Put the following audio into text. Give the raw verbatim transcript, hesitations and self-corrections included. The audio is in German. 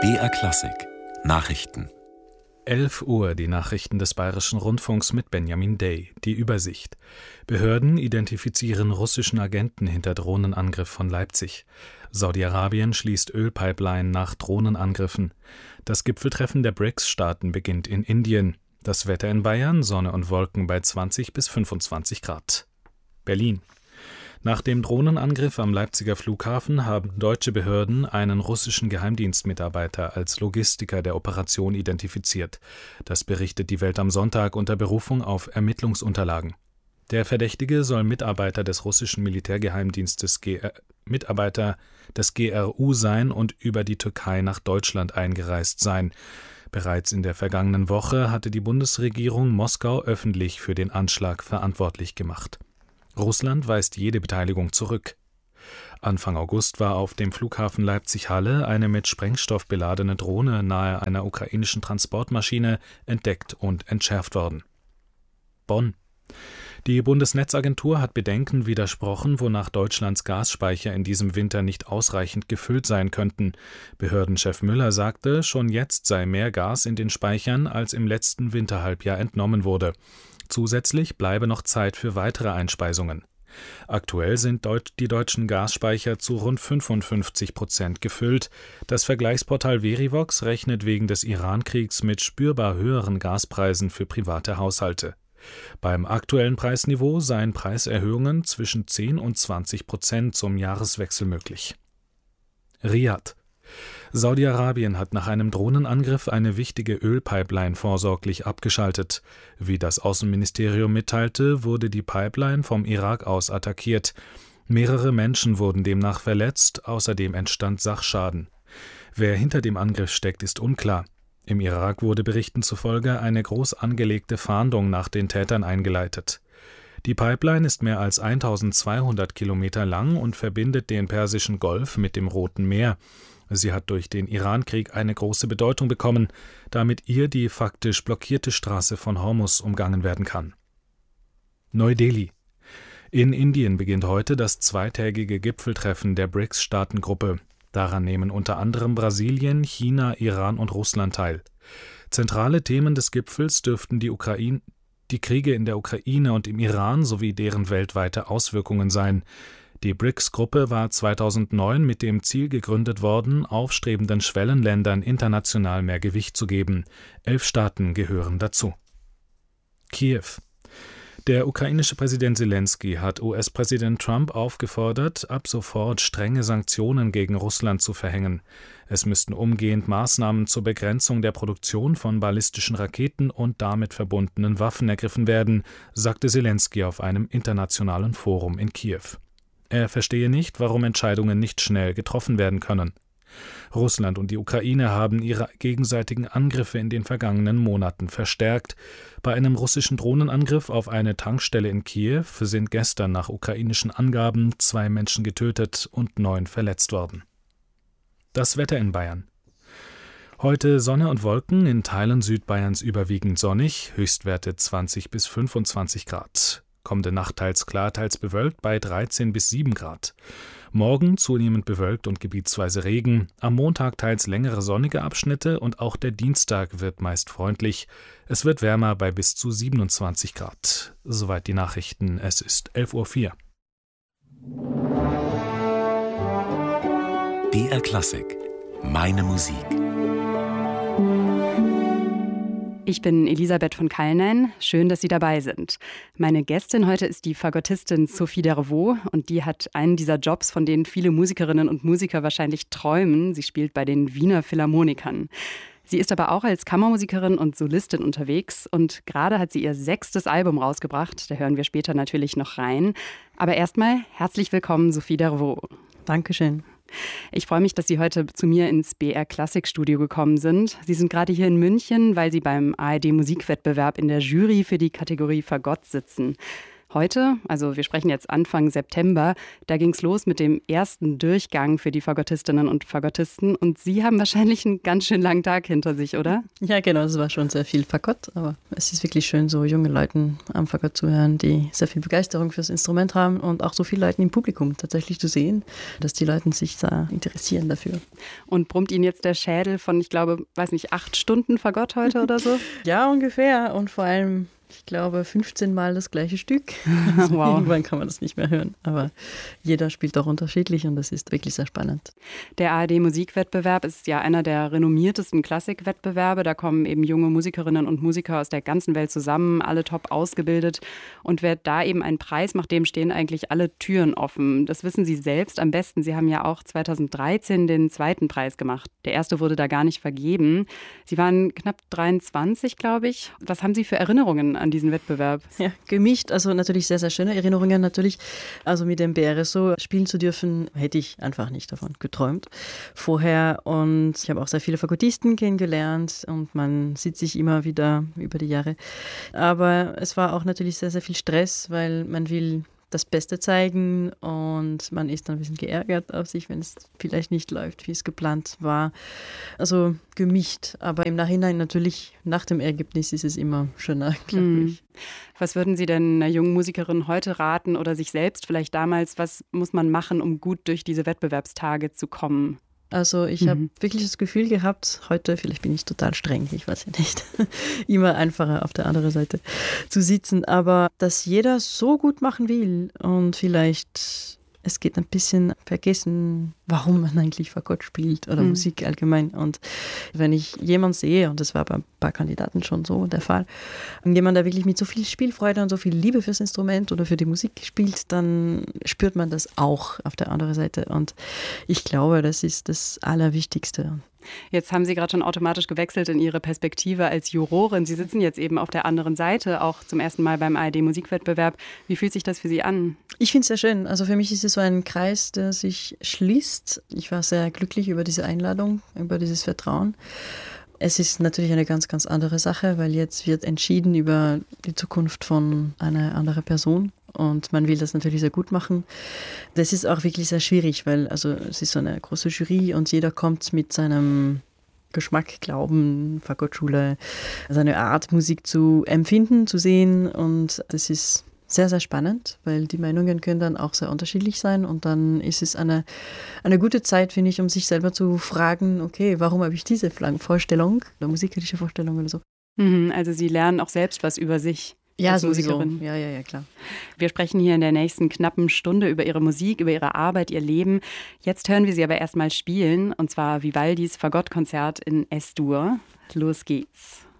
B R Klassik Nachrichten. elf Uhr, die Nachrichten des Bayerischen Rundfunks mit Benjamin Day. Die Übersicht. Behörden identifizieren russischen Agenten hinter Drohnenangriff von Leipzig. Saudi-Arabien schließt Ölpipeline nach Drohnenangriffen. Das Gipfeltreffen der B R I C S-Staaten beginnt in Indien. Das Wetter in Bayern, Sonne und Wolken bei zwanzig bis fünfundzwanzig Grad. Berlin. Nach dem Drohnenangriff am Leipziger Flughafen haben deutsche Behörden einen russischen Geheimdienstmitarbeiter als Logistiker der Operation identifiziert. Das berichtet die Welt am Sonntag unter Berufung auf Ermittlungsunterlagen. Der Verdächtige soll Mitarbeiter des russischen Militärgeheimdienstes G R, Mitarbeiter des G R U sein und über die Türkei nach Deutschland eingereist sein. Bereits in der vergangenen Woche hatte die Bundesregierung Moskau öffentlich für den Anschlag verantwortlich gemacht. Russland weist jede Beteiligung zurück. Anfang August war auf dem Flughafen Leipzig-Halle eine mit Sprengstoff beladene Drohne nahe einer ukrainischen Transportmaschine entdeckt und entschärft worden. Bonn. Die Bundesnetzagentur hat Bedenken widersprochen, wonach Deutschlands Gasspeicher in diesem Winter nicht ausreichend gefüllt sein könnten. Behördenchef Müller sagte, schon jetzt sei mehr Gas in den Speichern, als im letzten Winterhalbjahr entnommen wurde. Zusätzlich bleibe noch Zeit für weitere Einspeisungen. Aktuell sind die deutschen Gasspeicher zu rund fünfundfünfzig Prozent gefüllt. Das Vergleichsportal Verivox rechnet wegen des Iran-Kriegs mit spürbar höheren Gaspreisen für private Haushalte. Beim aktuellen Preisniveau seien Preiserhöhungen zwischen zehn und zwanzig Prozent zum Jahreswechsel möglich. Riad. Saudi-Arabien hat nach einem Drohnenangriff eine wichtige Ölpipeline vorsorglich abgeschaltet. Wie das Außenministerium mitteilte, wurde die Pipeline vom Irak aus attackiert. Mehrere Menschen wurden demnach verletzt, außerdem entstand Sachschaden. Wer hinter dem Angriff steckt, ist unklar. Im Irak wurde Berichten zufolge eine groß angelegte Fahndung nach den Tätern eingeleitet. Die Pipeline ist mehr als eintausendzweihundert Kilometer lang und verbindet den Persischen Golf mit dem Roten Meer. Sie hat durch den Iran-Krieg eine große Bedeutung bekommen, da mit ihr die faktisch blockierte Straße von Hormuz umgangen werden kann. Neu-Delhi. In Indien beginnt heute das zweitägige Gipfeltreffen der B R I C S-Staatengruppe. Daran nehmen unter anderem Brasilien, China, Iran und Russland teil. Zentrale Themen des Gipfels dürften die Ukraine, die Kriege in der Ukraine und im Iran sowie deren weltweite Auswirkungen sein. Die B R I C S-Gruppe war zweitausendneun mit dem Ziel gegründet worden, aufstrebenden Schwellenländern international mehr Gewicht zu geben. Elf Staaten gehören dazu. Kiew. Der ukrainische Präsident Selenskyj hat U S-Präsident Trump aufgefordert, ab sofort strenge Sanktionen gegen Russland zu verhängen. Es müssten umgehend Maßnahmen zur Begrenzung der Produktion von ballistischen Raketen und damit verbundenen Waffen ergriffen werden, sagte Selenskyj auf einem internationalen Forum in Kiew. Er verstehe nicht, warum Entscheidungen nicht schnell getroffen werden können. Russland und die Ukraine haben ihre gegenseitigen Angriffe in den vergangenen Monaten verstärkt. Bei einem russischen Drohnenangriff auf eine Tankstelle in Kiew sind gestern nach ukrainischen Angaben zwei Menschen getötet und neun verletzt worden. Das Wetter in Bayern. Heute Sonne und Wolken, in Teilen Südbayerns überwiegend sonnig, Höchstwerte zwanzig bis fünfundzwanzig Grad. Kommende Nacht teils klar, teils bewölkt bei dreizehn bis sieben Grad. Morgen zunehmend bewölkt und gebietsweise Regen. Am Montag teils längere sonnige Abschnitte und auch der Dienstag wird meist freundlich. Es wird wärmer bei bis zu siebenundzwanzig Grad. Soweit die Nachrichten. Es ist elf Uhr vier. B R Klassik. Meine Musik. Ich bin Elisabeth von Kallnein. Schön, dass Sie dabei sind. Meine Gästin heute ist die Fagottistin Sophie Dervaux und die hat einen dieser Jobs, von denen viele Musikerinnen und Musiker wahrscheinlich träumen. Sie spielt bei den Wiener Philharmonikern. Sie ist aber auch als Kammermusikerin und Solistin unterwegs und gerade hat sie ihr sechstes Album rausgebracht. Da hören wir später natürlich noch rein. Aber erstmal herzlich willkommen, Sophie Dervaux. Dankeschön. Ich freue mich, dass Sie heute zu mir ins B R Klassikstudio gekommen sind. Sie sind gerade hier in München, weil Sie beim A R D Musikwettbewerb in der Jury für die Kategorie Fagott sitzen. Heute, also wir sprechen jetzt Anfang September, da ging es los mit dem ersten Durchgang für die Fagottistinnen und Fagottisten. Und Sie haben wahrscheinlich einen ganz schön langen Tag hinter sich, oder? Ja, genau, es war schon sehr viel Fagott, aber es ist wirklich schön, so junge Leuten am Fagott zu hören, die sehr viel Begeisterung fürs Instrument haben und auch so viele Leute im Publikum tatsächlich zu sehen, dass die Leute sich da interessieren dafür. Und brummt Ihnen jetzt der Schädel von, ich glaube, weiß nicht, acht Stunden Fagott heute oder so? Ja, ungefähr. Und vor allem, ich glaube, fünfzehn Mal das gleiche Stück. Also wow. Irgendwann kann man das nicht mehr hören. Aber jeder spielt auch unterschiedlich und das ist wirklich sehr spannend. Der A R D-Musikwettbewerb ist ja einer der renommiertesten Klassikwettbewerbe. Da kommen eben junge Musikerinnen und Musiker aus der ganzen Welt zusammen, alle top ausgebildet. Und wer da eben einen Preis macht, dem stehen eigentlich alle Türen offen. Das wissen Sie selbst am besten. Sie haben ja auch zweitausenddreizehn den zweiten Preis gemacht. Der erste wurde da gar nicht vergeben. Sie waren knapp dreiundzwanzig, glaube ich. Was haben Sie für Erinnerungen an diesen Wettbewerb? Ja, gemischt, also natürlich sehr, sehr schöne Erinnerungen natürlich. Also mit dem B R S O spielen zu dürfen, hätte ich einfach nicht davon geträumt vorher. Und ich habe auch sehr viele Fagottisten kennengelernt und man sieht sich immer wieder über die Jahre. Aber es war auch natürlich sehr, sehr viel Stress, weil man will das Beste zeigen und man ist dann ein bisschen geärgert auf sich, wenn es vielleicht nicht läuft, wie es geplant war. Also gemischt, aber im Nachhinein natürlich, nach dem Ergebnis ist es immer schöner, glaube Mhm. ich. Was würden Sie denn einer jungen Musikerin heute raten oder sich selbst vielleicht damals, was muss man machen, um gut durch diese Wettbewerbstage zu kommen? Also ich Mhm. habe wirklich das Gefühl gehabt, heute, vielleicht bin ich total streng, ich weiß ja nicht, immer einfacher auf der anderen Seite zu sitzen, aber dass jeder so gut machen will und vielleicht es geht ein bisschen vergessen, warum man eigentlich Fagott spielt oder Mhm. Musik allgemein. Und wenn ich jemanden sehe, und das war bei ein paar Kandidaten schon so der Fall, jemand, der wirklich mit so viel Spielfreude und so viel Liebe fürs Instrument oder für die Musik spielt, dann spürt man das auch auf der anderen Seite. Und ich glaube, das ist das Allerwichtigste. Jetzt haben Sie gerade schon automatisch gewechselt in Ihre Perspektive als Jurorin. Sie sitzen jetzt eben auf der anderen Seite, auch zum ersten Mal beim A R D-Musikwettbewerb. Wie fühlt sich das für Sie an? Ich finde es sehr schön. Also für mich ist es so ein Kreis, der sich schließt. Ich war sehr glücklich über diese Einladung, über dieses Vertrauen. Es ist natürlich eine ganz, ganz andere Sache, weil jetzt wird entschieden über die Zukunft von einer anderen Person. Und man will das natürlich sehr gut machen. Das ist auch wirklich sehr schwierig, weil also es ist so eine große Jury und jeder kommt mit seinem Geschmack, Glauben, Fagottschule, seine Art, Musik zu empfinden, zu sehen. Und das ist sehr, sehr spannend, weil die Meinungen können dann auch sehr unterschiedlich sein. Und dann ist es eine, eine gute Zeit, finde ich, um sich selber zu fragen, okay, warum habe ich diese Vorstellung oder musikalische Vorstellung oder so. Mhm, also Sie lernen auch selbst was über sich. Ja, als sowieso. Musikerin. Ja, ja, ja, klar. Wir sprechen hier in der nächsten knappen Stunde über Ihre Musik, über Ihre Arbeit, Ihr Leben. Jetzt hören wir Sie aber erstmal spielen, und zwar Vivaldis Fagottkonzert in S-Dur. Los geht's.